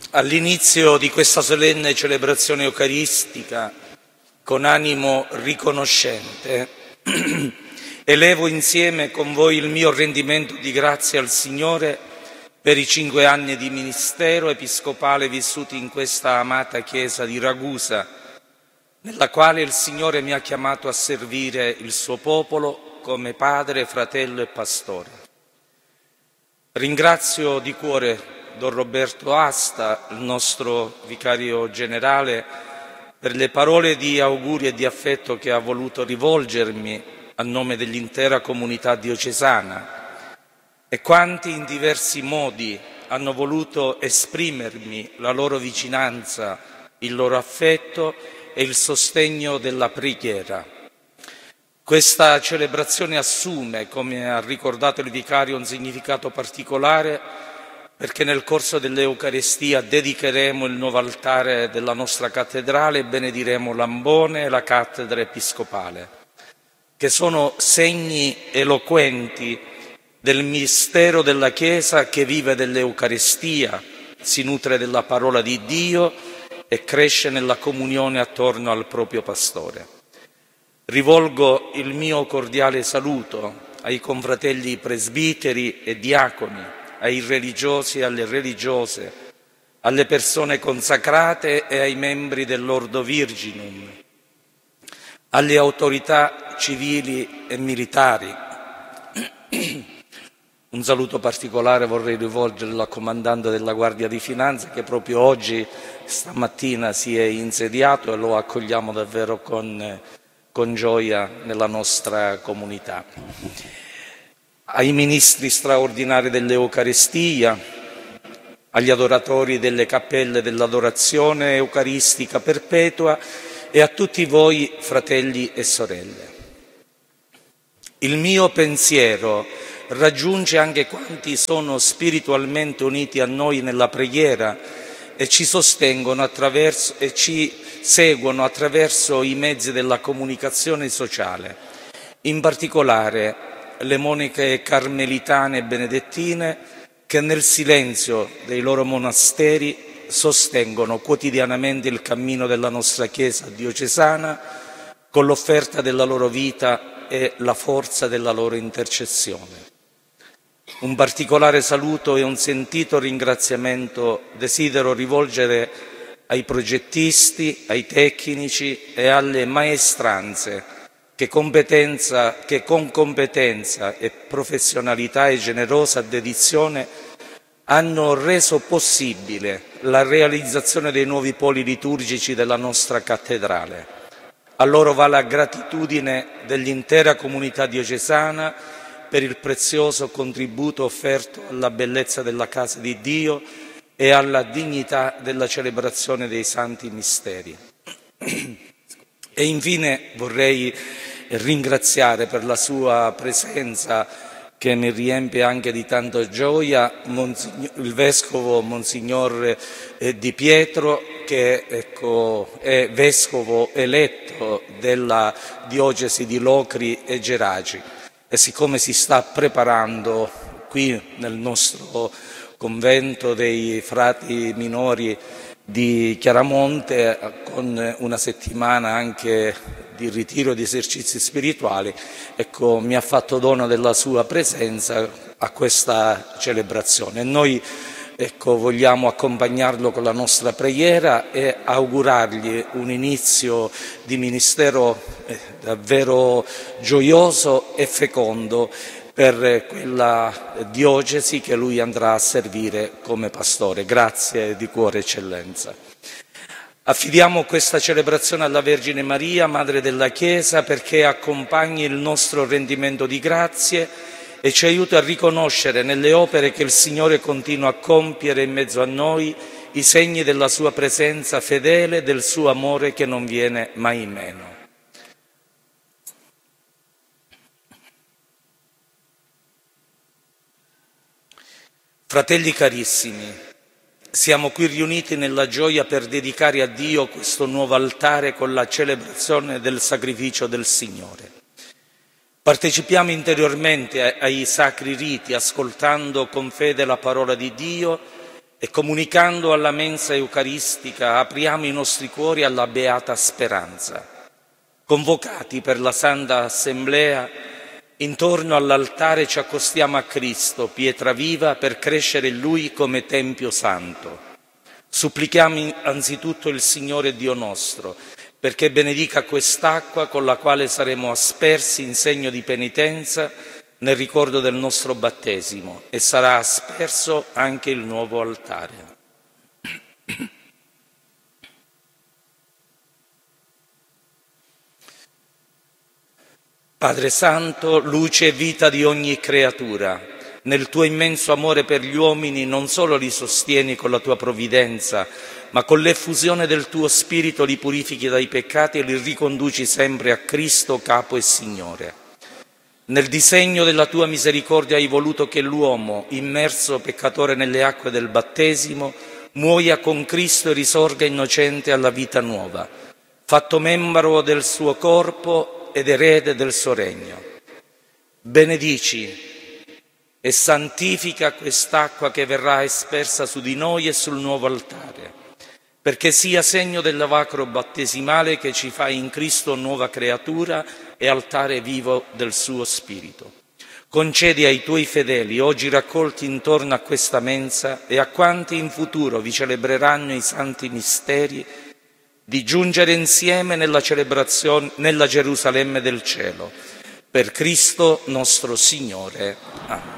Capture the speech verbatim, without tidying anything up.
All'inizio di questa solenne celebrazione eucaristica, con animo riconoscente, elevo insieme con voi il mio rendimento di grazie al Signore per i cinque anni di ministero episcopale vissuti in questa amata chiesa di Ragusa, nella quale il Signore mi ha chiamato a servire il suo popolo come padre, fratello e pastore. Ringrazio di cuore Don Roberto Asta, il nostro vicario generale, per le parole di augurio e di affetto che ha voluto rivolgermi a nome dell'intera comunità diocesana e quanti in diversi modi hanno voluto esprimermi la loro vicinanza, il loro affetto e il sostegno della preghiera. Questa celebrazione assume, come ha ricordato il vicario, un significato particolare perché nel corso dell'Eucaristia dedicheremo il nuovo altare della nostra cattedrale e benediremo l'ambone e la cattedra episcopale, che sono segni eloquenti del mistero della Chiesa che vive dell'Eucaristia, si nutre della parola di Dio e cresce nella comunione attorno al proprio pastore. Rivolgo il mio cordiale saluto ai confratelli presbiteri e diaconi, ai religiosi e alle religiose, alle persone consacrate e ai membri dell'Ordo Virginum, alle autorità civili e militari. Un saluto particolare vorrei rivolgere al comandante della Guardia di Finanza che proprio oggi, stamattina, si è insediato e lo accogliamo davvero con, con gioia nella nostra comunità. Ai ministri straordinari dell'Eucaristia, agli adoratori delle cappelle dell'adorazione eucaristica perpetua e a tutti voi fratelli e sorelle. Il mio pensiero raggiunge anche quanti sono spiritualmente uniti a noi nella preghiera e ci sostengono attraverso e ci seguono attraverso i mezzi della comunicazione sociale, in particolare le monache carmelitane e benedettine che nel silenzio dei loro monasteri sostengono quotidianamente il cammino della nostra Chiesa diocesana con l'offerta della loro vita e la forza della loro intercessione. Un particolare saluto e un sentito ringraziamento desidero rivolgere ai progettisti, ai tecnici e alle maestranze Che, competenza, che con competenza e professionalità e generosa dedizione hanno reso possibile la realizzazione dei nuovi poli liturgici della nostra cattedrale. A loro va la gratitudine dell'intera comunità diocesana per il prezioso contributo offerto alla bellezza della casa di Dio e alla dignità della celebrazione dei santi misteri. E infine vorrei ringraziare per la sua presenza, che mi riempie anche di tanta gioia, il Vescovo Monsignor Di Pietro, che ecco, è Vescovo eletto della diocesi di Locri e Geraci. E siccome si sta preparando qui nel nostro convento dei frati minori di Chiaramonte, con una settimana anche di ritiro di esercizi spirituali, ecco, mi ha fatto dono della sua presenza a questa celebrazione. Noi ecco, vogliamo accompagnarlo con la nostra preghiera e augurargli un inizio di ministero davvero gioioso e fecondo per quella diocesi che lui andrà a servire come pastore. Grazie di cuore, Eccellenza. Affidiamo questa celebrazione alla Vergine Maria, Madre della Chiesa, perché accompagni il nostro rendimento di grazie e ci aiuti a riconoscere nelle opere che il Signore continua a compiere in mezzo a noi i segni della sua presenza fedele e del suo amore che non viene mai meno. Fratelli carissimi, siamo qui riuniti nella gioia per dedicare a Dio questo nuovo altare con la celebrazione del sacrificio del Signore. Partecipiamo interiormente ai sacri riti, ascoltando con fede la parola di Dio e comunicando alla mensa eucaristica apriamo i nostri cuori alla beata speranza. Convocati per la Santa Assemblea, intorno all'altare ci accostiamo a Cristo, pietra viva, per crescere in Lui come Tempio Santo. Supplichiamo anzitutto il Signore Dio nostro, perché benedica quest'acqua con la quale saremo aspersi in segno di penitenza nel ricordo del nostro battesimo, e sarà asperso anche il nuovo altare. Padre Santo, luce e vita di ogni creatura, nel tuo immenso amore per gli uomini non solo li sostieni con la tua provvidenza, ma con l'effusione del tuo Spirito li purifichi dai peccati e li riconduci sempre a Cristo, Capo e Signore. Nel disegno della tua misericordia hai voluto che l'uomo, immerso peccatore nelle acque del battesimo, muoia con Cristo e risorga innocente alla vita nuova, fatto membro del suo corpo ed erede del suo regno. Benedici e santifica quest'acqua che verrà espersa su di noi e sul nuovo altare, perché sia segno del lavacro battesimale che ci fa in Cristo nuova creatura e altare vivo del suo Spirito. Concedi ai tuoi fedeli, oggi raccolti intorno a questa mensa, e a quanti in futuro vi celebreranno i santi misteri, di giungere insieme nella celebrazione nella Gerusalemme del cielo. Per Cristo nostro Signore. Amen.